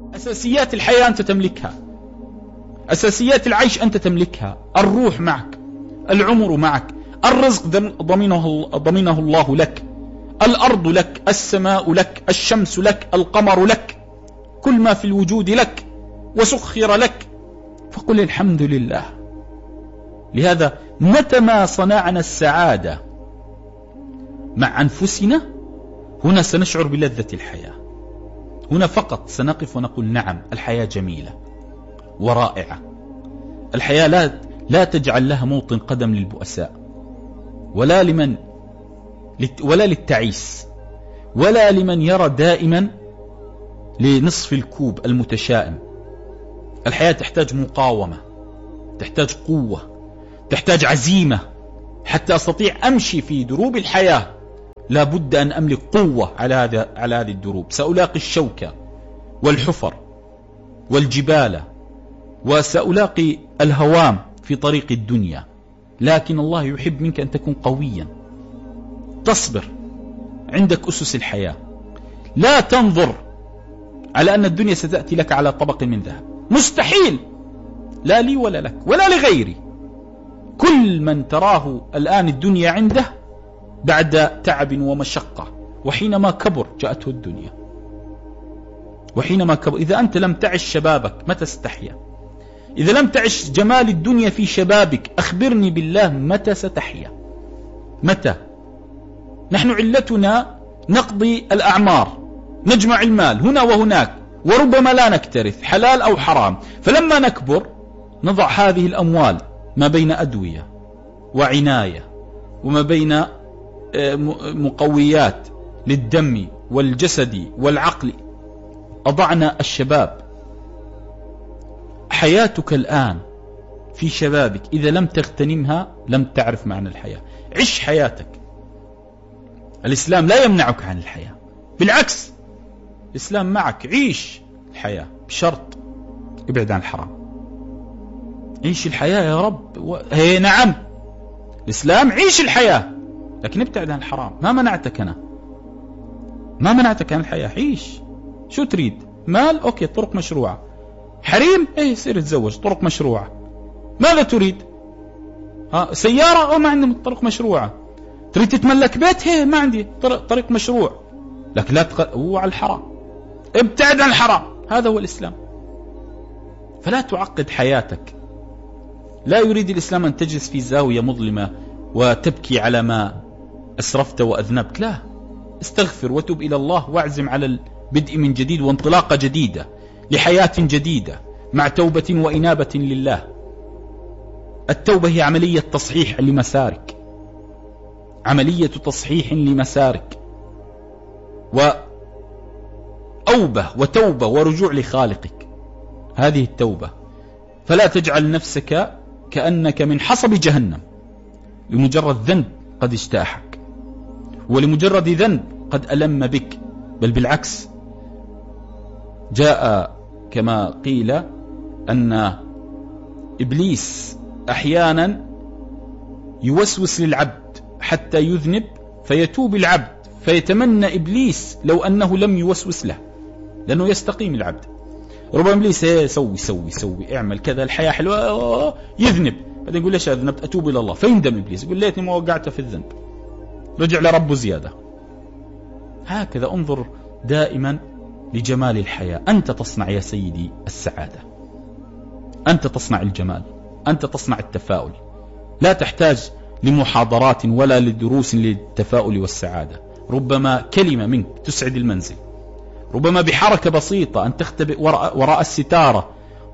أساسيات الحياة أنت تملكها، أساسيات العيش أنت تملكها، الروح معك، العمر معك، الرزق ضمنه الله لك، الأرض لك، السماء لك، الشمس لك، القمر لك، كل ما في الوجود لك وسخر لك، فقل الحمد لله. لهذا متى ما صنعنا السعادة مع أنفسنا هنا سنشعر بلذة الحياة، هنا فقط سنقف ونقول نعم الحياة جميلة ورائعة. الحياة لا تجعل لها موطن قدم للبؤساء ولا للتعيس ولا لمن يرى دائما لنصف الكوب المتشائم. الحياة تحتاج مقاومة، تحتاج قوة، تحتاج عزيمة. حتى أستطيع أمشي في دروب الحياة لا بد أن أملك قوة على هذه الدروب. سألاقي الشوكة والحفر والجبال وسألاقي الهوام في طريق الدنيا، لكن الله يحب منك أن تكون قويا، تصبر، عندك أسس الحياة، لا تنظر على أن الدنيا ستأتي لك على طبق من ذهب، مستحيل، لا لي ولا لك ولا لغيري. كل من تراه الآن الدنيا عنده بعد تعب ومشقة، وحينما كبر جاءته الدنيا، وحينما كبر. إذا أنت لم تعش شبابك متى ستحيا؟ إذا لم تعش جمال الدنيا في شبابك أخبرني بالله متى ستحيا؟ متى؟ نحن علتنا نقضي الأعمار، نجمع المال هنا وهناك، وربما لا نكترث حلال أو حرام. فلما نكبر نضع هذه الأموال ما بين أدوية وعناية وما بين مقويات للدم والجسد والعقل، أضعنا الشباب. حياتك الآن في شبابك إذا لم تغتنمها لم تعرف معنى الحياة. عش حياتك. الإسلام لا يمنعك عن الحياة، بالعكس الإسلام معك. عيش الحياة بشرط ابعد عن الحرام. عيش الحياة يا رب هي نعم الإسلام، عيش الحياة لكن ابتعد عن الحرام. ما منعتك أنا، ما منعتك عن الحياة. عيش. شو تريد؟ مال؟ أوكي، طرق مشروعة. حريم؟ إيه، سير تزوج، طرق مشروعة. ماذا تريد؟ سيارة؟ أو ما عندي طرق مشروعة. تريد تتملك بيت؟ هي ما عندي طريق مشروع. لكن لا هو على الحرام، ابتعد عن الحرام. هذا هو الإسلام. فلا تعقد حياتك. لا يريد الإسلام أن تجلس في زاوية مظلمة وتبكي على ما أسرفت وأذنبت. لا، استغفر وتب إلى الله واعزم على البدء من جديد وانطلاقة جديدة لحياة جديدة مع توبة وإنابة لله. التوبة هي عملية تصحيح لمسارك، عملية تصحيح لمسارك، وأوبة وتوبة ورجوع لخالقك. هذه التوبة. فلا تجعل نفسك كأنك من حصب جهنم لمجرد ذنب قد اجتاحك، ولمجرد ذنب قد ألم بك، بل بالعكس. جاء كما قيل أن إبليس أحيانا يوسوس للعبد حتى يذنب فيتوب العبد، فيتمنى إبليس لو أنه لم يوسوس له، لأنه يستقيم العبد. ربما إبليس سوي اعمل كذا، الحياة حلوة، يذنب، بعدين يقول ليش أذنبت؟ أتوب إلى الله، فيندم إبليس، يقول ليتني ما وقعت في الذنب، رجع لربه زيادة. هكذا انظر دائما لجمال الحياة. أنت تصنع يا سيدي السعادة، أنت تصنع الجمال، أنت تصنع التفاؤل. لا تحتاج لمحاضرات ولا لدروس للتفاؤل والسعادة. ربما كلمة منك تسعد المنزل، ربما بحركة بسيطة أن تختبئ وراء الستارة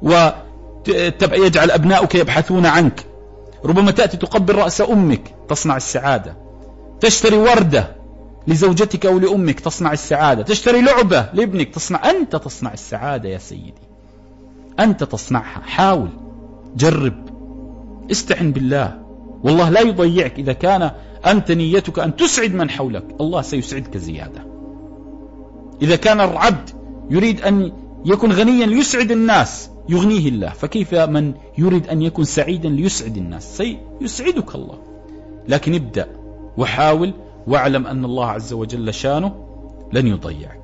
ويجعل أبناؤك يبحثون عنك، ربما تأتي تقبل رأس أمك تصنع السعادة، تشتري وردة لزوجتك أو لأمك تصنع السعادة، تشتري لعبة لابنك أنت تصنع السعادة يا سيدي، أنت تصنعها. حاول، جرب، استعن بالله، والله لا يضيعك. إذا كان أنت نيتك أن تسعد من حولك الله سيسعدك زيادة. إذا كان العبد يريد أن يكون غنيا ليسعد الناس يغنيه الله، فكيف من يريد أن يكون سعيدا ليسعد الناس؟ سيسعدك الله. لكن ابدأ وحاول، واعلم أن الله عز وجل شانه لن يضيعك.